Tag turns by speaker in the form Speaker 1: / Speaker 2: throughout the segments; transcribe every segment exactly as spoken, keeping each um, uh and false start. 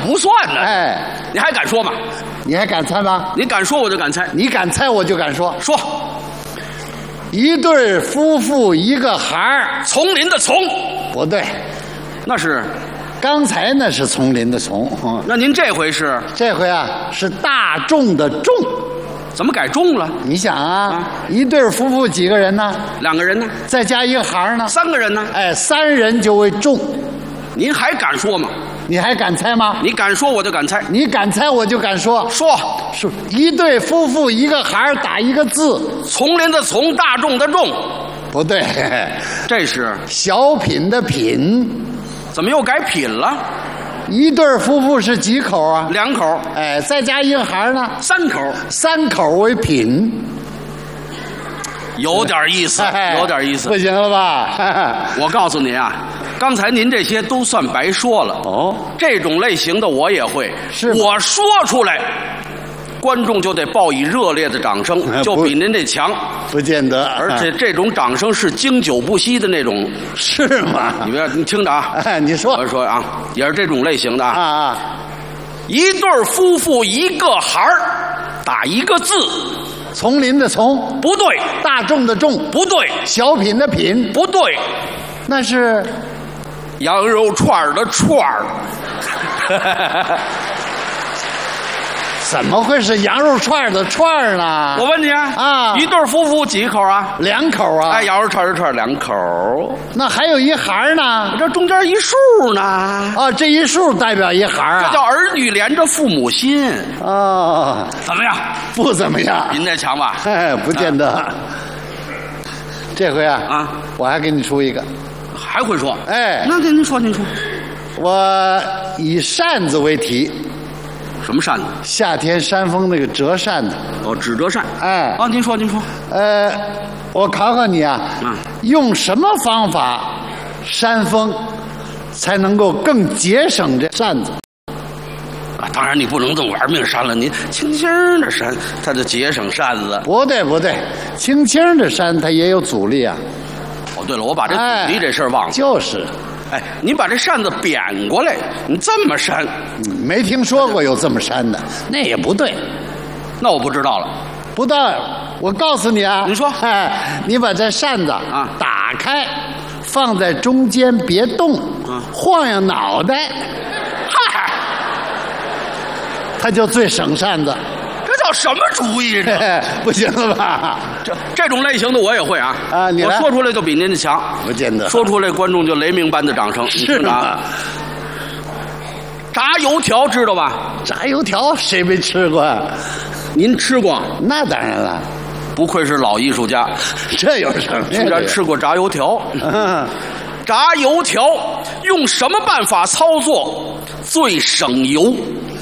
Speaker 1: 不算呢。
Speaker 2: 哎，
Speaker 1: 你还敢说吗？
Speaker 2: 你还敢猜吗？
Speaker 1: 你敢说我就敢猜。
Speaker 2: 你敢猜我就敢说。
Speaker 1: 说，
Speaker 2: 一对夫妇一个孩儿。
Speaker 1: 丛林的丛，
Speaker 2: 不对，
Speaker 1: 那是。
Speaker 2: 刚才那是丛林的丛，嗯，
Speaker 1: 那您这回是？
Speaker 2: 这回啊是大众的众。
Speaker 1: 怎么改众了？
Speaker 2: 你想啊，
Speaker 1: 啊
Speaker 2: 一对夫妇几个人呢？
Speaker 1: 两个人呢？
Speaker 2: 再加一个孩儿呢？
Speaker 1: 三个人呢？
Speaker 2: 哎，三人就为众。
Speaker 1: 您还敢说吗？
Speaker 2: 你还敢猜吗？
Speaker 1: 你敢说我就敢猜。
Speaker 2: 你敢猜我就敢说。
Speaker 1: 说，
Speaker 2: 是一对夫妇一个孩儿打一个字。
Speaker 1: 丛林的丛，大众的众，
Speaker 2: 不对，
Speaker 1: 这是
Speaker 2: 小品的品。
Speaker 1: 怎么又改品了？
Speaker 2: 一对夫妇是几口啊？
Speaker 1: 两口。
Speaker 2: 哎，再加一个孩儿呢？
Speaker 1: 三口。
Speaker 2: 三口为品。
Speaker 1: 有点意思，有点意思。
Speaker 2: 不行了吧？
Speaker 1: 我告诉您啊，刚才您这些都算白说了。
Speaker 2: 哦，
Speaker 1: 这种类型的我也会。
Speaker 2: 是吗
Speaker 1: 我说出来，观众就得报以热烈的掌声，
Speaker 2: 哎
Speaker 1: 就比您这强。
Speaker 2: 不见得，
Speaker 1: 而且这种掌声是经久不息的那种。
Speaker 2: 是吗？
Speaker 1: 你不要，你听着啊。
Speaker 2: 哎，你说。
Speaker 1: 我说啊，也是这种类型的
Speaker 2: 啊
Speaker 1: 啊。
Speaker 2: 啊，
Speaker 1: 一对夫妇一个孩儿，打一个字。
Speaker 2: 丛林的丛。
Speaker 1: 不对。
Speaker 2: 大众的众。
Speaker 1: 不对。
Speaker 2: 小品的品。
Speaker 1: 不对。
Speaker 2: 那是
Speaker 1: 羊肉串儿的串儿。
Speaker 2: 怎么会是羊肉串的串呢？
Speaker 1: 我问你啊，
Speaker 2: 啊
Speaker 1: 一对夫妇几口啊？
Speaker 2: 两口啊。
Speaker 1: 哎，羊肉串儿的串儿两口。
Speaker 2: 那还有一孩儿呢？
Speaker 1: 这中间一竖呢。
Speaker 2: 啊，这一竖代表一孩儿啊。
Speaker 1: 这叫儿女连着父母心。
Speaker 2: 哦，
Speaker 1: 怎么样？
Speaker 2: 不怎么样。
Speaker 1: 您这强吧？
Speaker 2: 哎，不见得。啊、这回啊，
Speaker 1: 啊，
Speaker 2: 我还给你出一个。
Speaker 1: 还会说？
Speaker 2: 哎，
Speaker 1: 那您您说您说。
Speaker 2: 我以扇子为题。
Speaker 1: 什么扇子？
Speaker 2: 夏天扇风那个折扇子。
Speaker 1: 哦，纸折扇。
Speaker 2: 哎。
Speaker 1: 啊，您说您说。
Speaker 2: 呃，我考考你啊，
Speaker 1: 嗯，
Speaker 2: 用什么方法扇风才能够更节省这扇子？
Speaker 1: 啊，当然你不能这么玩命扇了，您轻轻的扇，它就节省扇子。
Speaker 2: 不对不对，轻轻的扇它也有阻力啊。
Speaker 1: 哦，对了，我把这阻力这事儿忘了。
Speaker 2: 哎、就是。
Speaker 1: 哎，你把这扇子扁过来，你这么扇，
Speaker 2: 嗯、没听说过有这么扇的，那也不对。
Speaker 1: 那我不知道了。
Speaker 2: 不对，我告诉你啊，
Speaker 1: 你说，
Speaker 2: 哎，你把这扇子
Speaker 1: 啊
Speaker 2: 打开，放在中间别动，
Speaker 1: 啊，
Speaker 2: 晃悠脑袋，
Speaker 1: 嗨，
Speaker 2: 它就最省扇子。
Speaker 1: 这叫什么主意呢？
Speaker 2: 不行了吧？
Speaker 1: 这这种类型的我也会啊。
Speaker 2: 啊，你来
Speaker 1: 我说出来就比您的强。
Speaker 2: 不见得。
Speaker 1: 说出来观众就雷鸣般的掌声。
Speaker 2: 是啊。
Speaker 1: 炸油条知道吧？
Speaker 2: 炸油条谁没吃过啊？
Speaker 1: 您吃过？
Speaker 2: 那当然了。
Speaker 1: 不愧是老艺术家，
Speaker 2: 这有什么？
Speaker 1: 居然吃过炸油条。
Speaker 2: 嗯。
Speaker 1: 炸油条用什么办法操作最省油？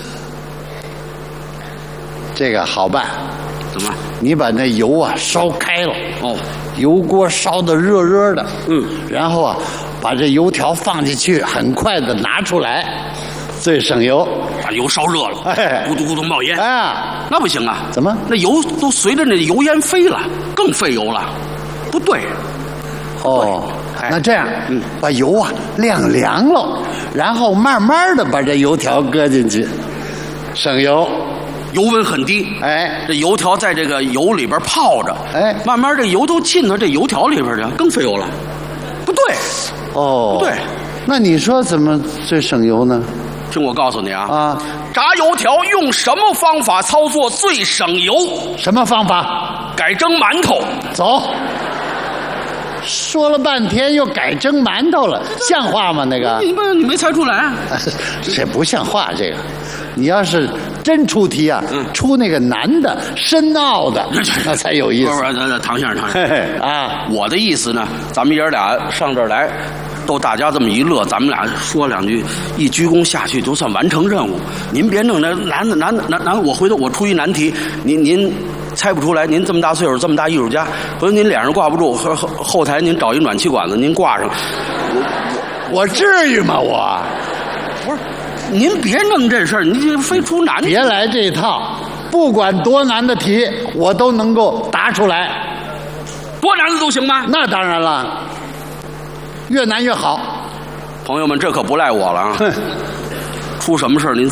Speaker 2: 这个好办。
Speaker 1: 怎么？
Speaker 2: 你把那油啊烧开了。
Speaker 1: 哦。
Speaker 2: 油锅烧得热热的。
Speaker 1: 嗯。
Speaker 2: 然后啊，把这油条放进去，很快的拿出来，最省油。
Speaker 1: 把油烧热了，
Speaker 2: 哎，
Speaker 1: 咕嘟咕嘟冒烟。
Speaker 2: 啊，
Speaker 1: 那不行啊！
Speaker 2: 怎么？
Speaker 1: 那油都随着那油烟飞了，更费油了。不对。
Speaker 2: 哦。那这样，嗯，把油啊晾凉了，然后慢慢的把这油条搁进去，省油。
Speaker 1: 油温很低，
Speaker 2: 哎，
Speaker 1: 这油条在这个油里边泡着，
Speaker 2: 哎，
Speaker 1: 慢慢这油都浸到这油条里边去，更费油了。不对。
Speaker 2: 哦。
Speaker 1: 不对。
Speaker 2: 那你说怎么最省油呢？
Speaker 1: 听我告诉你啊，
Speaker 2: 啊，
Speaker 1: 炸油条用什么方法操作最省油？
Speaker 2: 什么方法？
Speaker 1: 改蒸馒头。
Speaker 2: 走。说了半天又改蒸馒头了，像话吗？那个
Speaker 1: 你没你没猜出来？
Speaker 2: 这不像话，这个。你要是真出题啊，
Speaker 1: 嗯、
Speaker 2: 出那个难的、深奥的，那才有意思。
Speaker 1: 不是，不是，唐先生，唐先生
Speaker 2: 啊，
Speaker 1: 我的意思呢，咱们爷儿俩上这儿来，逗大家这么一乐，咱们俩说两句，一鞠躬下去就算完成任务。您别弄那难的难难难，我回头我出一难题，您您猜不出来，您这么大岁数，这么大艺术家，回头您脸上挂不住，后后台您找一暖气管子，您挂上。
Speaker 2: 我至于吗？我
Speaker 1: 不是。您别弄这事儿，你这非出难题。
Speaker 2: 别来这一套，不管多难的题，我都能够答出来。
Speaker 1: 多难的都行吗？
Speaker 2: 那当然了，越难越好。
Speaker 1: 朋友们，这可不赖我了啊！出什么事儿您